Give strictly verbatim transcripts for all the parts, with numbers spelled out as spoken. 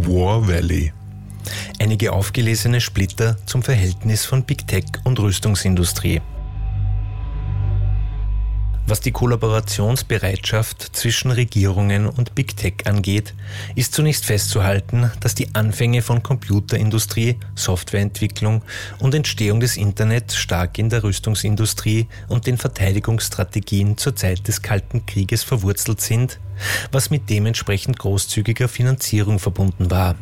War Valley. Einige aufgelesene Splitter zum Verhältnis von Big Tech und Rüstungsindustrie. Was die Kollaborationsbereitschaft zwischen Regierungen und Big Tech angeht, ist zunächst festzuhalten, dass die Anfänge von Computerindustrie, Softwareentwicklung und Entstehung des Internet stark in der Rüstungsindustrie und den Verteidigungsstrategien zur Zeit des Kalten Krieges verwurzelt sind, was mit dementsprechend großzügiger Finanzierung verbunden war.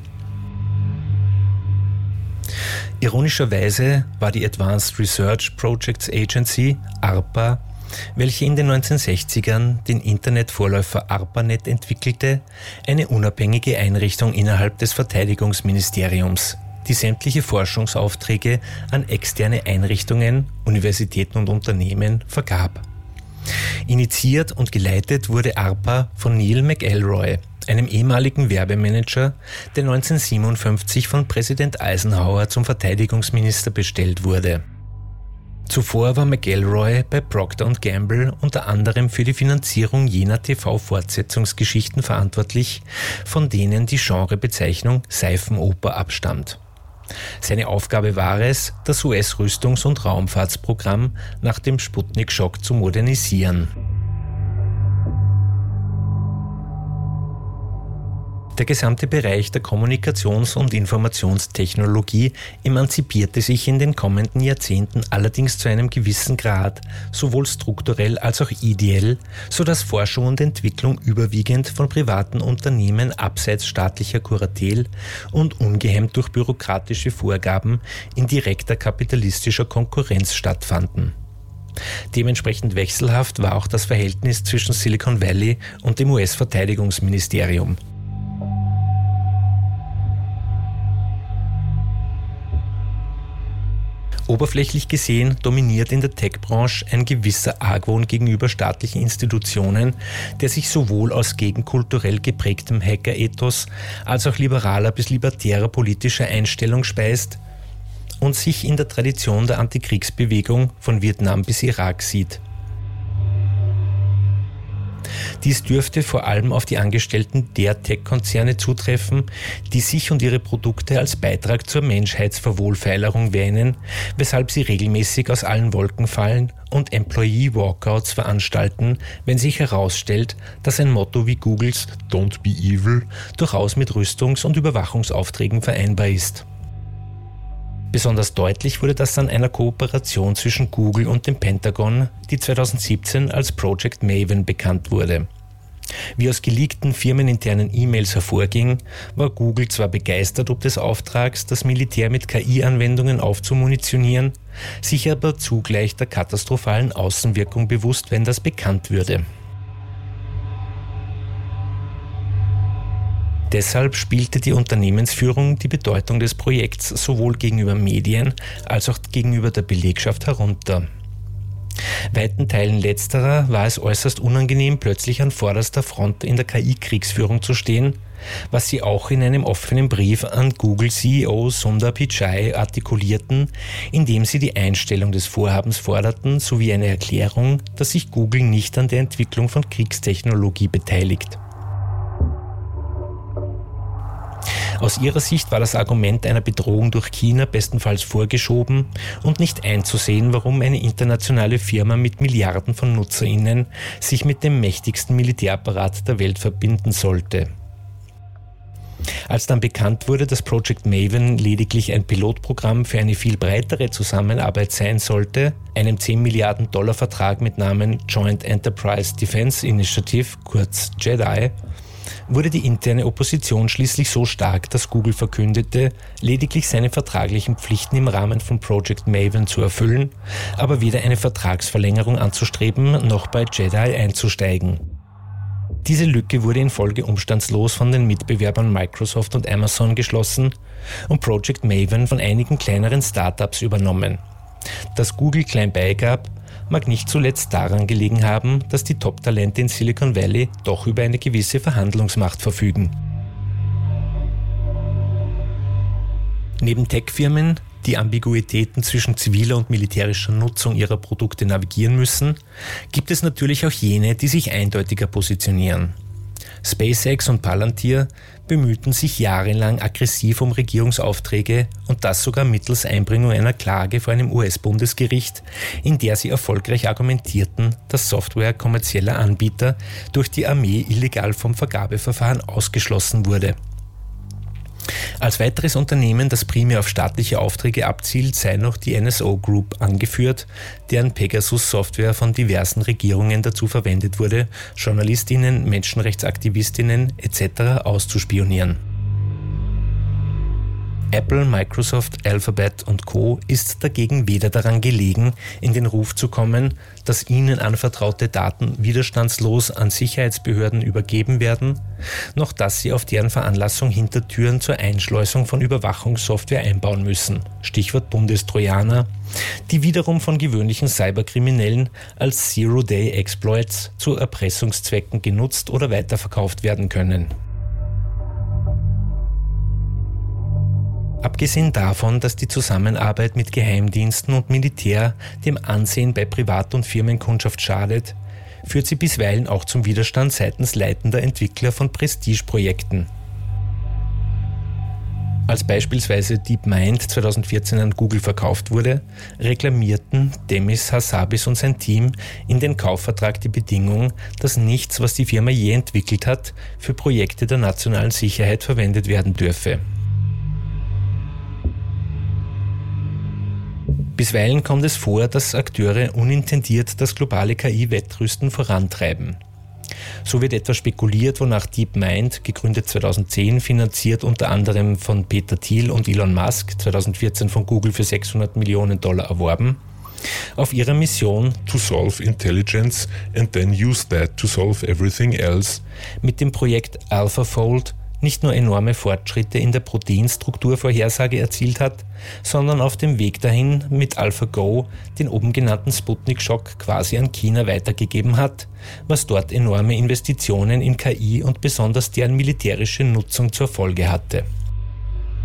Ironischerweise war die Advanced Research Projects Agency, ARPA, welche in den neunzehnhundertsechzigern den Internetvorläufer ARPANET entwickelte, eine unabhängige Einrichtung innerhalb des Verteidigungsministeriums, die sämtliche Forschungsaufträge an externe Einrichtungen, Universitäten und Unternehmen vergab. Initiiert und geleitet wurde ARPA von Neil McElroy, einem ehemaligen Werbemanager, der neunzehnhundertsiebenundfünfzig von Präsident Eisenhower zum Verteidigungsminister bestellt wurde. Zuvor war McElroy bei Procter und Gamble unter anderem für die Finanzierung jener T V-Fortsetzungsgeschichten verantwortlich, von denen die Genrebezeichnung Seifenoper abstammt. Seine Aufgabe war es, das U S-Rüstungs- und Raumfahrtsprogramm nach dem Sputnik-Schock zu modernisieren. Der gesamte Bereich der Kommunikations- und Informationstechnologie emanzipierte sich in den kommenden Jahrzehnten allerdings zu einem gewissen Grad, sowohl strukturell als auch ideell, sodass Forschung und Entwicklung überwiegend von privaten Unternehmen abseits staatlicher Kuratel und ungehemmt durch bürokratische Vorgaben in direkter kapitalistischer Konkurrenz stattfanden. Dementsprechend wechselhaft war auch das Verhältnis zwischen Silicon Valley und dem U S-Verteidigungsministerium. Oberflächlich gesehen dominiert in der Tech-Branche ein gewisser Argwohn gegenüber staatlichen Institutionen, der sich sowohl aus gegenkulturell geprägtem Hacker-Ethos als auch liberaler bis libertärer politischer Einstellung speist und sich in der Tradition der Antikriegsbewegung von Vietnam bis Irak sieht. Dies dürfte vor allem auf die Angestellten der Tech-Konzerne zutreffen, die sich und ihre Produkte als Beitrag zur Menschheitsverwohlfeilerung wähnen, weshalb sie regelmäßig aus allen Wolken fallen und Employee-Walkouts veranstalten, wenn sich herausstellt, dass ein Motto wie Googles "Don't be evil" durchaus mit Rüstungs- und Überwachungsaufträgen vereinbar ist. Besonders deutlich wurde das an einer Kooperation zwischen Google und dem Pentagon, die zweitausendsiebzehn als Project Maven bekannt wurde. Wie aus geleakten firmeninternen E-Mails hervorging, war Google zwar begeistert ob des Auftrags, das Militär mit K I-Anwendungen aufzumunitionieren, sich aber zugleich der katastrophalen Außenwirkung bewusst, wenn das bekannt würde. Deshalb spielte die Unternehmensführung die Bedeutung des Projekts sowohl gegenüber Medien als auch gegenüber der Belegschaft herunter. Weiten Teilen letzterer war es äußerst unangenehm, plötzlich an vorderster Front in der K I-Kriegsführung zu stehen, was sie auch in einem offenen Brief an Google-C E O Sundar Pichai artikulierten, in dem sie die Einstellung des Vorhabens forderten, sowie eine Erklärung, dass sich Google nicht an der Entwicklung von Kriegstechnologie beteiligt. Aus ihrer Sicht war das Argument einer Bedrohung durch China bestenfalls vorgeschoben und nicht einzusehen, warum eine internationale Firma mit Milliarden von NutzerInnen sich mit dem mächtigsten Militärapparat der Welt verbinden sollte. Als dann bekannt wurde, dass Project Maven lediglich ein Pilotprogramm für eine viel breitere Zusammenarbeit sein sollte, einem zehn Milliarden Dollar Vertrag mit Namen Joint Enterprise Defense Initiative, kurz J E D I, wurde die interne Opposition schließlich so stark, dass Google verkündete, lediglich seine vertraglichen Pflichten im Rahmen von Project Maven zu erfüllen, aber weder eine Vertragsverlängerung anzustreben, noch bei J E D I einzusteigen. Diese Lücke wurde infolge umstandslos von den Mitbewerbern Microsoft und Amazon geschlossen und Project Maven von einigen kleineren Startups übernommen. Dass Google klein beigab, mag nicht zuletzt daran gelegen haben, dass die Top-Talente in Silicon Valley doch über eine gewisse Verhandlungsmacht verfügen. Neben Tech-Firmen, die Ambiguitäten zwischen ziviler und militärischer Nutzung ihrer Produkte navigieren müssen, gibt es natürlich auch jene, die sich eindeutiger positionieren. SpaceX und Palantir bemühten sich jahrelang aggressiv um Regierungsaufträge und das sogar mittels Einbringung einer Klage vor einem U S-Bundesgericht, in der sie erfolgreich argumentierten, dass Software kommerzieller Anbieter durch die Armee illegal vom Vergabeverfahren ausgeschlossen wurde. Als weiteres Unternehmen, das primär auf staatliche Aufträge abzielt, sei noch die N S O Group angeführt, deren Pegasus-Software von diversen Regierungen dazu verwendet wurde, Journalistinnen, Menschenrechtsaktivistinnen et cetera auszuspionieren. Apple, Microsoft, Alphabet und Co. ist dagegen weder daran gelegen, in den Ruf zu kommen, dass ihnen anvertraute Daten widerstandslos an Sicherheitsbehörden übergeben werden, noch dass sie auf deren Veranlassung Hintertüren zur Einschleusung von Überwachungssoftware einbauen müssen, Stichwort Bundestrojaner, die wiederum von gewöhnlichen Cyberkriminellen als Zero-Day-Exploits zu Erpressungszwecken genutzt oder weiterverkauft werden können. Abgesehen davon, dass die Zusammenarbeit mit Geheimdiensten und Militär dem Ansehen bei Privat- und Firmenkundschaft schadet, führt sie bisweilen auch zum Widerstand seitens leitender Entwickler von Prestigeprojekten. Als beispielsweise DeepMind zweitausendvierzehn an Google verkauft wurde, reklamierten Demis Hassabis und sein Team in den Kaufvertrag die Bedingung, dass nichts, was die Firma je entwickelt hat, für Projekte der nationalen Sicherheit verwendet werden dürfe. Bisweilen kommt es vor, dass Akteure unintendiert das globale K I-Wettrüsten vorantreiben. So wird etwa spekuliert, wonach DeepMind, gegründet zweitausendzehn, finanziert unter anderem von Peter Thiel und Elon Musk, zweitausendvierzehn von Google für sechshundert Millionen Dollar erworben, auf ihrer Mission to solve intelligence and then use that to solve everything else mit dem Projekt AlphaFold nicht nur enorme Fortschritte in der Proteinstrukturvorhersage erzielt hat, sondern auf dem Weg dahin mit AlphaGo den oben genannten Sputnik-Schock quasi an China weitergegeben hat, was dort enorme Investitionen in K I und besonders deren militärische Nutzung zur Folge hatte.